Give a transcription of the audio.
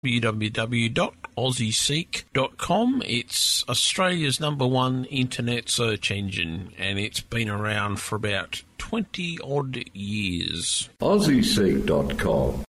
www.aussieseek.com. It's Australia's #1 internet search engine, and it's been around for about 20-odd years. aussieseek.com